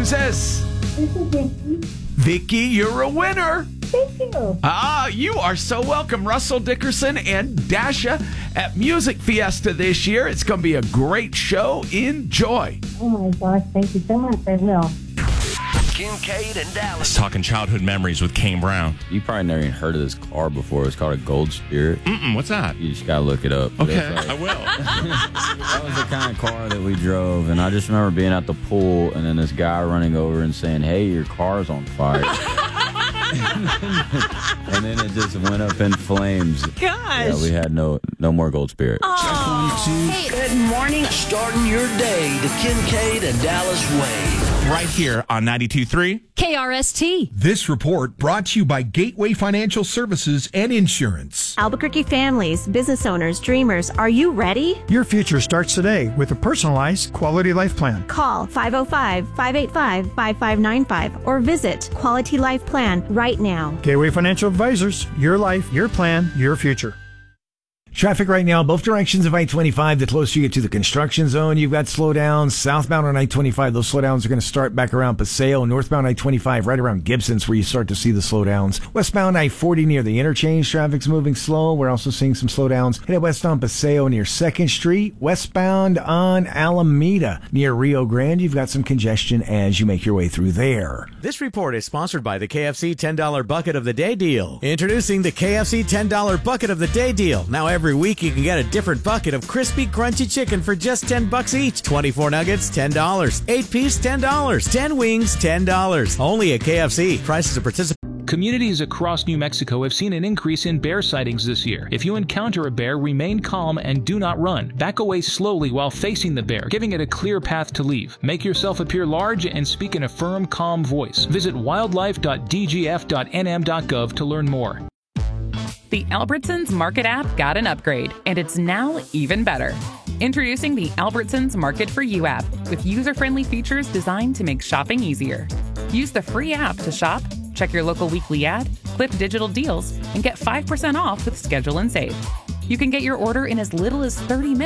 Who's this? This is Vicky. Vicky, you're a winner. Thank you. You are so welcome. Russell Dickerson and Dasha at Music Fiesta this year. It's going to be a great show. Enjoy. Oh, my gosh. Thank you so much. I will. Kincaid and Dallas. Talking childhood memories with Kane Brown. You probably never even heard of this car before. It's called a Gold Spirit. What's that? You just got to look it up. Okay, Like, I will. that was the kind of car that we drove, and I just remember being at the pool, and then this guy running over and saying, "Hey, your car's on fire." And then it just went up in flames. Gosh. Yeah, we had no more Gold Spirit. Hey, good morning. Starting your day the Kincaid and Dallas way. Right here on 92.3. KRST. This report brought to you by Gateway Financial Services and Insurance. Albuquerque families, business owners, dreamers, are you ready? Your future starts today with a personalized quality life plan. Call 505-585-5595 or visit Quality Life Plan right now. Gateway Financial Advisors, your life, your plan, your future. Traffic right now, both directions of I-25. The closer you get to the construction zone, you've got slowdowns. Southbound on I-25, those slowdowns are going to start back around Paseo. Northbound I-25, right around Gibson's where you start to see the slowdowns. Westbound I-40 near the interchange, traffic's moving slow. We're also seeing some slowdowns. Headed west on Paseo near 2nd Street. Westbound on Alameda near Rio Grande, you've got some congestion as you make your way through there. This report is sponsored by the KFC $10 Bucket of the Day Deal. Introducing the KFC $10 Bucket of the Day Deal. Now every week you can get a different bucket of crispy, crunchy chicken for just $10 each. 24 nuggets, $10. 8-piece, $10. 10 wings, $10. Only at KFC. Prices of participation. Communities across New Mexico have seen an increase in bear sightings this year. If you encounter a bear, remain calm and do not run. Back away slowly while facing the bear, giving it a clear path to leave. Make yourself appear large and speak in a firm, calm voice. Visit wildlife.dgf.nm.gov to learn more. The Albertsons Market app got an upgrade, and it's now even better. Introducing the Albertsons Market for You app, with user-friendly features designed to make shopping easier. Use the free app to shop, check your local weekly ad, clip digital deals, and get 5% off with Schedule and Save. You can get your order in as little as 30 minutes.